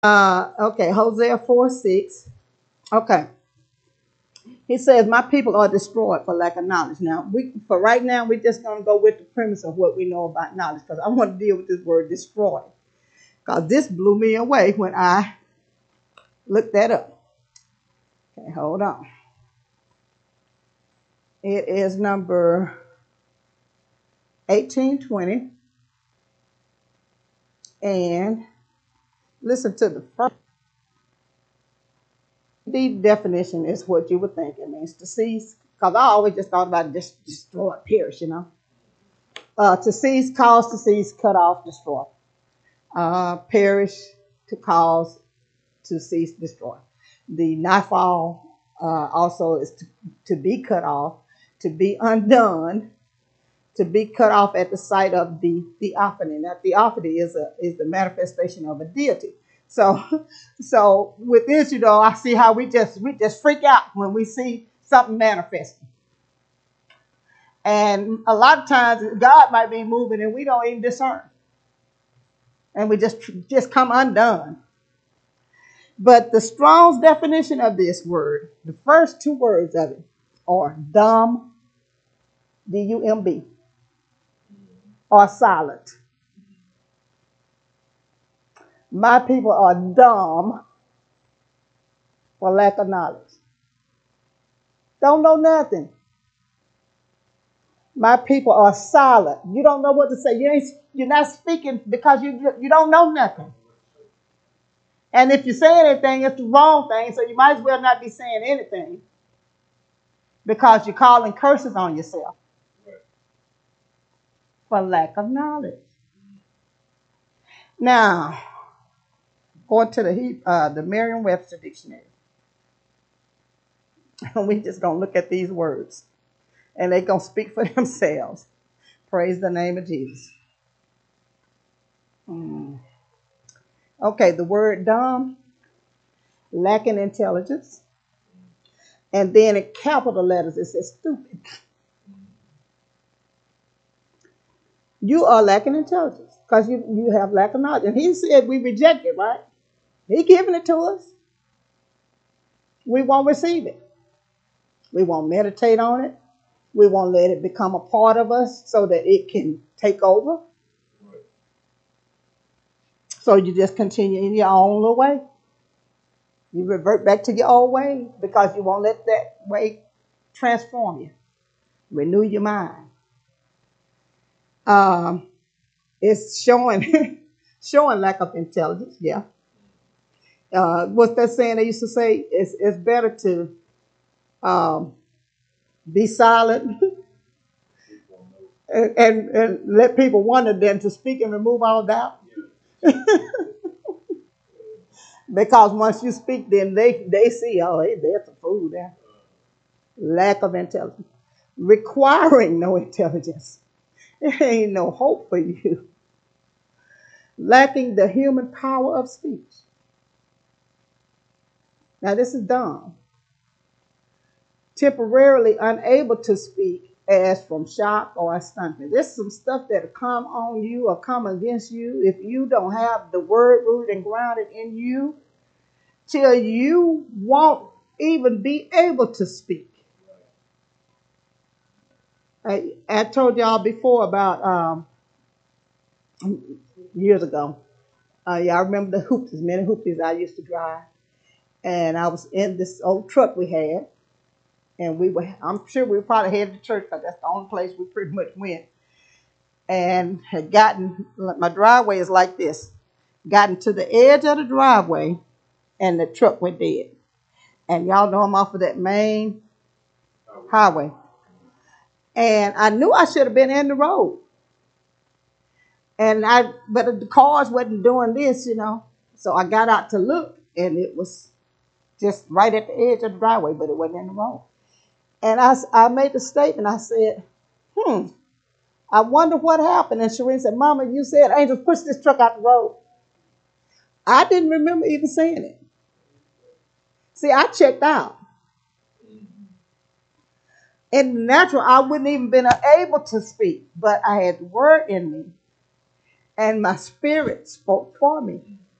Okay, Hosea 4:6. Okay. He says, my people are destroyed for lack of knowledge. Now, for right now, we're just going to go with the premise of what we know about knowledge because I want to deal with this word destroy. Because this blew me away when I looked that up. Okay, hold on. It is number 1820. And listen to the first. The definition is what you would think it means to cease. Because I always just thought about destroy, perish. To cease, cause to cease, cut off, destroy. Perish, to cause, to cease, destroy. The nightfall also is to be cut off, to be undone, to be cut off at the sight of the theophany. Now, theophany is the manifestation of a deity. So, so with this, I see how we just freak out when we see something manifesting. And a lot of times God might be moving and we don't even discern. And we just come undone. But the Strong's definition of this word, the first two words of it are dumb, D-U-M-B, or silent. My people are dumb for lack of knowledge. Don't know nothing. My people are silent. You don't know what to say. You're not speaking because you don't know nothing. And if you say anything, it's the wrong thing, so you might as well not be saying anything because you're calling curses on yourself for lack of knowledge. Now, going to the Merriam-Webster dictionary, we're just going to look at these words, and they're going to speak for themselves. Praise the name of Jesus. Okay, the word dumb, lacking intelligence. And then in capital letters, it says stupid. You are lacking intelligence because you have lack of knowledge. And he said we reject it, right? He giving it to us. We won't receive it. We won't meditate on it. We won't let it become a part of us so that it can take over. So you just continue in your own little way. You revert back to your old way because you won't let that way transform you. Renew your mind. It's showing showing lack of intelligence. Yeah. What's that saying they used to say? It's better to be silent and let people wonder than to speak and remove all doubt. Because once you speak, then they see, oh, hey, there's a fool there. Lack of intelligence. Requiring no intelligence. There ain't no hope for you. Lacking the human power of speech. Now, this is dumb. Temporarily unable to speak as from shock or astonishment. This is some stuff that'll come on you or come against you if you don't have the word rooted and grounded in you till you won't even be able to speak. I told y'all before about years ago. Y'all remember the hoopties, many hoopties I used to drive. And I was in this old truck we had. And I'm sure we were probably headed to church because that's the only place we pretty much went. And had my driveway is like this. Gotten to the edge of the driveway and the truck went dead. And y'all know I'm off of that main highway. And I knew I should have been in the road. But the cars wasn't doing this, So I got out to look and it was just right at the edge of the driveway, but it wasn't in the road. And I made the statement. I said, I wonder what happened. And Shireen said, Mama, you said, Angel, push this truck out the road. I didn't remember even saying it. See, I checked out. In the natural, I wouldn't even been able to speak, but I had the word in me. And my spirit spoke for me.